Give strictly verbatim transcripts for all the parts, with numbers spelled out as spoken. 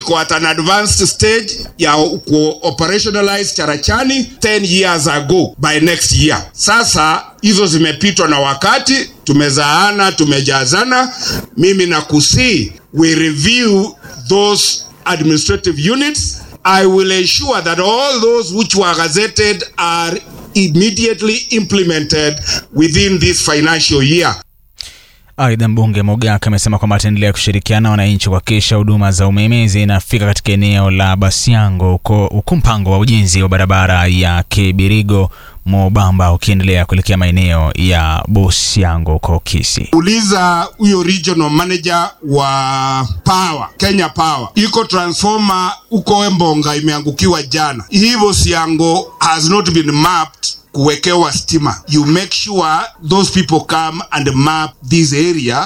Kwa at an advanced stage ya ku operationalize Charachani ten years ago by next year. Sasa hizo zimepitwa na wakati, tumezaana, tumejazana. Mimi na kusi we review those administrative units. I will ensure that all those which were gazetted are immediately implemented within this financial year. Aidha, mbunge Mogaka amesema kwamba ataendelea kushirikiana na wananchi kuhakikisha huduma za umeme zinafika katika eneo la Basiango huko mpango wa ujenzi wa barabara ya Kibirigo Mobamba ukiendelea kuelekea maeneo ya Bosiango huko Kisii. Uliza huyo regional manager wa Power, Kenya Power. Iko transformer uko Embonga imeangukiwa jana. Hii Bosiango has not been mapped kuwekewa stima. You make sure those people come and map this area.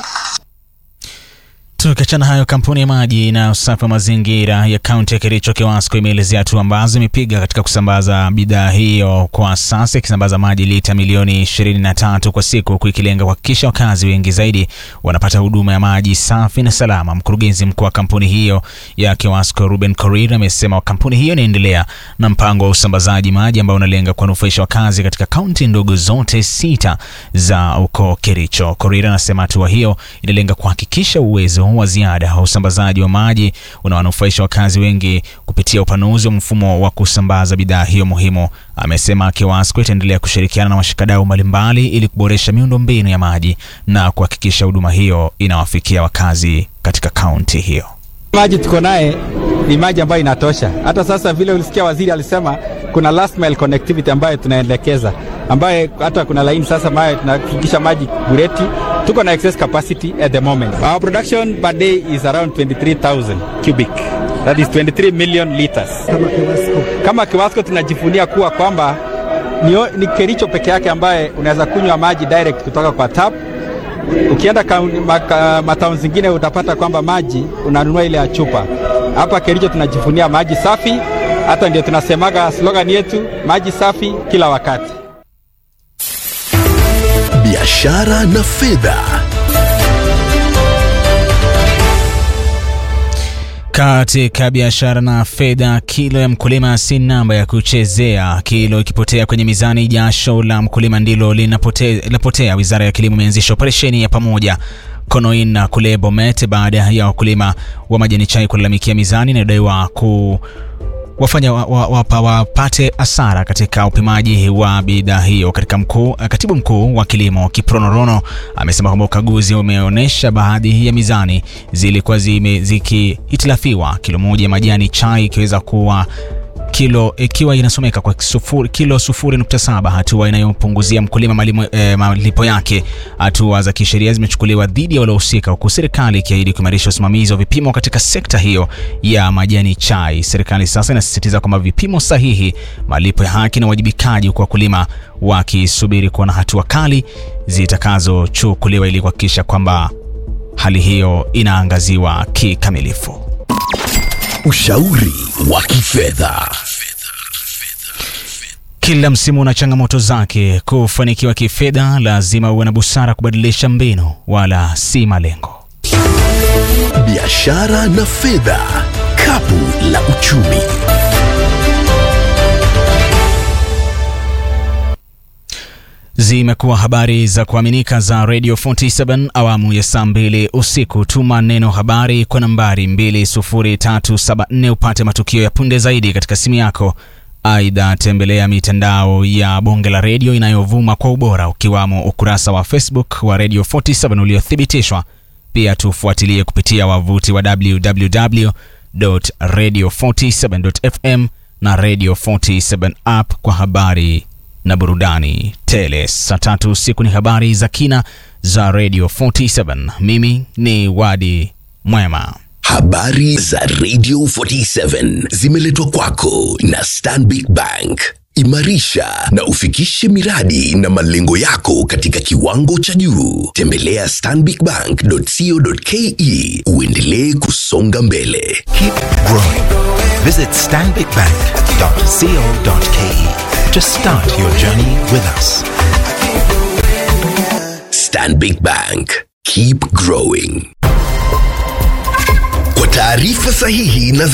Tukiachana hayo, kampuni ya maji na usafi wa mazingira ya kaunti ya Kericho Kewasco imeelezea hatua ambazo imepiga katika kusambaza bidhaa hiyo, kwa sasa ikisambaza maji lita milioni ishirini na tatu kwa siku, kuikilenga kuhakikisha wakazi wengi zaidi wanapata huduma ya maji safi na salama. Mkurugenzi mkuu wa kampuni hiyo ya Kewasco Ruben Korir amesema kampuni hiyo inaendelea na mpango wa usambazaji maji ambao unalenga kuwanufaisha wakazi katika kaunti ndogo zote sita za uko Kericho. Korir anasema hatua hiyo inalenga kuhakikisha uwezo wa ziada wa usambazaji wa maji unawanufaisha wakazi wengi kupitia upanuzi wa mfumo wa kusambaza bidhaa hiyo muhimu. Amesema Kewasco itaendelea kushirikiana na washikadau mbalimbali ili kuboresha miundombinu ya maji na kuhakikisha huduma hiyo inawafikia wakazi katika kaunti hiyo. Maji tuko naye ni maji ambayo inatosha. Hata sasa vile ulisikia waziri alisema kuna last mile connectivity ambayo tunaelekeza, ambayo hata kuna laini sasa ambayo tunafikisha maji Bureti. Tuko na excess capacity at the moment. Our production per day is around twenty-three thousand cubic. That is twenty-three million liters. Kama Kewasco, kama Kewasco tunajivunia kuwa kwamba ni, ni Kericho peke yake ambaye unaweza kunywa maji direct kutoka kwa tap. Ukienda matauni zingine utapata kwamba maji unanunua ile ya chupa. Hapa Kericho tunajivunia maji safi, hata ndio tunasemaga slogan yetu, maji safi kila wakati. Biashara na fedha. Katika biashara na fedha, kilo ya mkulima si namba ya kuchezea. Kilo ikipotea kwenye mizani, jasho la mkulima ndilo linapotea, linapotea. Wizara ya Kilimo imeanzisha operesheni ya pamoja Konoin na kule Bomet baada ya wakulima wa majani chai kulalamikia mizani inayodaiwa ku wafanya wapate wa, wa, wa hasara katika upimaji wa bidhaa hiyo. Katika mkuu, katibu mkuu wa kilimo Kiprono Rono amesema kwamba ukaguzi umeonyesha baadhi ya mizani zilikuwa zikihitilafiwa, kilo moja ya majani chai ikiweza kuwa kilo ikiwa inasomeka kwa sufuri, kilo sufuri nukta saba, hatua inayopunguzia mkulima malimo, eh, malipo yake. Hatua za kisheria zimechukuliwa dhidi ya waliohusika, huku serikali ikiahidi kuimarisha usimamizi wa vipimo katika sekta hiyo ya majani chai. Serikali sasa inasisitiza kwamba vipimo sahihi, malipo ya haki na wajibikaji kwa wakulima, wakisubiri kuona hatua kali zitakazochukuliwa ili kuhakikisha kwamba hali hiyo inaangaziwa kikamilifu. Ushauri wa kifedha. Kila msimu una changamoto zake. Kufanikiwa kifedha lazima uwe na busara kubadilisha mbinu wala si malengo. Biashara na fedha, kapu la uchumi. Zimekuwa habari za kuaminika za Radio arobaini na saba awamu ya saa mbili usiku. Tuma neno habari kwa nambari mbili sufuri tatu saba nne upate matukio ya punde zaidi katika simu yako. Aidha, tembelea mitandao ya Bonge la Radio inayovuma kwa ubora, ukiwamo ukurasa wa Facebook wa Radio arobaini na saba uliothibitishwa. Pia tufuatilie kupitia wavuti wa w w w dot radio arobaini na saba dot f m na Radio arobaini na saba app kwa habari na burudani tele. Saa tatu usiku ni habari za kina za Radio arobaini na saba. Mimi ni Wadi Mwema. Habari za Radio arobaini na saba zimeletwa kwako na Stanbic Bank. Imarisha na ufikishe miradi na malengo yako katika kiwango cha juu. Tembelea stanbic bank dot co dot ke uendelee kusonga mbele. Keep growing. Visit stanbic bank dot co dot ke to start your journey with us. Stanbic Bank. Keep growing. Kwa taarifa sahihi na